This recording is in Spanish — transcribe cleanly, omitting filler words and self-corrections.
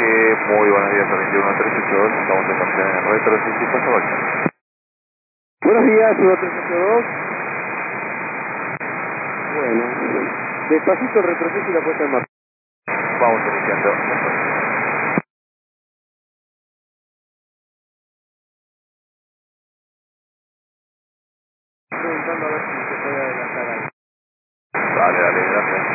Muy buenos días, a 21382, estamos en marcha en retro, sí, paso back. Buenos días, 1382. Bueno, despacito el retroceso y la puesta en marcha. Vamos iniciando. Preguntando a ver si se puede adelantar algo. Dale, gracias.